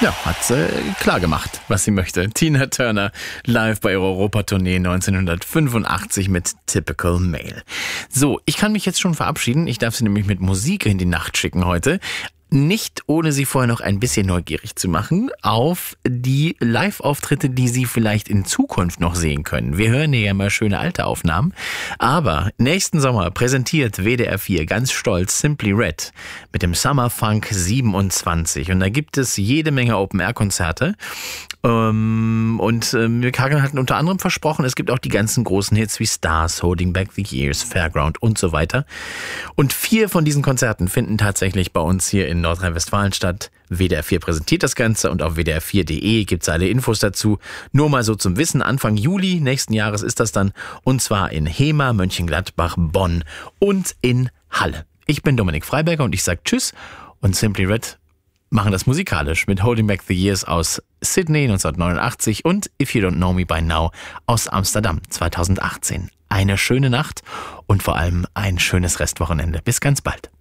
Ja, hat klar gemacht, was sie möchte. Tina Turner live bei ihrer Europatournee 1985 mit Typical Male. So, ich kann mich jetzt schon verabschieden. Ich darf sie nämlich mit Musik in die Nacht schicken heute. Nicht ohne Sie vorher noch ein bisschen neugierig zu machen auf die Live-Auftritte, die Sie vielleicht in Zukunft noch sehen können. Wir hören hier ja mal schöne alte Aufnahmen. Aber nächsten Sommer präsentiert WDR 4 ganz stolz Simply Red mit dem Summer Funk 27. Und da gibt es jede Menge Open-Air-Konzerte. Wir hatten unter anderem versprochen, es gibt auch die ganzen großen Hits wie Stars, Holding Back the Years, Fairground und so weiter. Und 4 von diesen Konzerten finden tatsächlich bei uns hier in Nordrhein-Westfalen statt. WDR 4 präsentiert das Ganze und auf wdr4.de gibt's alle Infos dazu. Nur mal so zum Wissen, Anfang Juli nächsten Jahres ist das dann. Und zwar in Hemer, Mönchengladbach, Bonn und in Halle. Ich bin Dominik Freiberger und ich sage Tschüss und Simply Red machen das musikalisch mit Holding Back the Years aus Sydney 1989 und If You Don't Know Me By Now aus Amsterdam 2018. Eine schöne Nacht und vor allem ein schönes Restwochenende. Bis ganz bald.